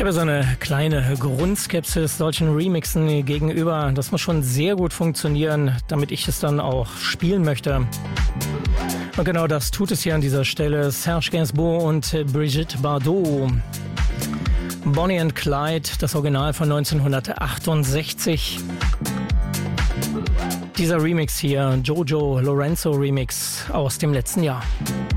habe so eine kleine Grundskepsis solchen Remixen gegenüber. Das muss schon sehr gut funktionieren, damit ich es dann auch spielen möchte. Und genau das tut es hier an dieser Stelle. Serge Gainsbourg und Brigitte Bardot. Bonnie and Clyde, das Original von 1968. Dieser Remix hier, Jojo Lorenzo Remix aus dem letzten Jahr.